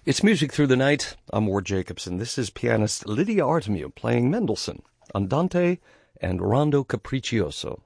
It's Music Through the Night. I'm Ward Jacobson. This is pianist Lydia Artemiou playing Mendelssohn, Andante, and Rondo Capriccioso.